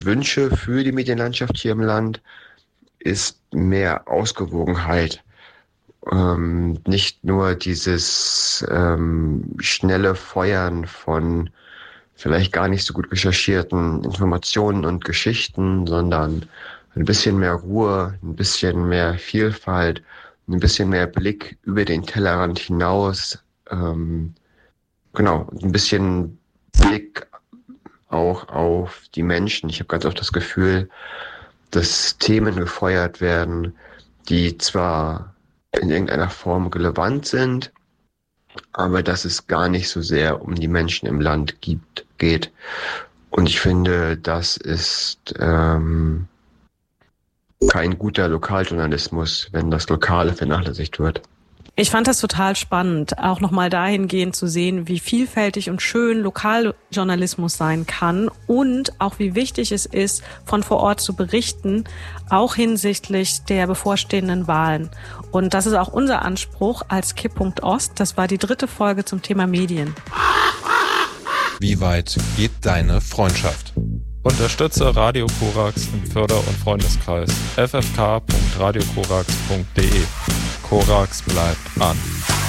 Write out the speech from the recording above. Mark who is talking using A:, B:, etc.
A: wünsche für die Medienlandschaft hier im Land, ist mehr Ausgewogenheit. Nicht nur dieses schnelle Feuern von vielleicht gar nicht so gut recherchierten Informationen und Geschichten, sondern ein bisschen mehr Ruhe, ein bisschen mehr Vielfalt, ein bisschen mehr Blick über den Tellerrand hinaus, genau, ein bisschen Blick auch auf die Menschen. Ich habe ganz oft das Gefühl, dass Themen gefeuert werden, die zwar in irgendeiner Form relevant sind, aber dass es gar nicht so sehr um die Menschen im Land geht. Und ich finde, das ist kein guter Lokaljournalismus, wenn das Lokale vernachlässigt wird.
B: Ich fand das total spannend, auch nochmal dahingehend zu sehen, wie vielfältig und schön Lokaljournalismus sein kann und auch wie wichtig es ist, von vor Ort zu berichten, auch hinsichtlich der bevorstehenden Wahlen. Und das ist auch unser Anspruch als Kipppunkt Ost. Das war die 3. Folge zum Thema Medien.
C: Wie weit geht deine Freundschaft? Unterstütze Radio Korax im Förder- und Freundeskreis ffk.radiokorax.de. Korax bleibt an.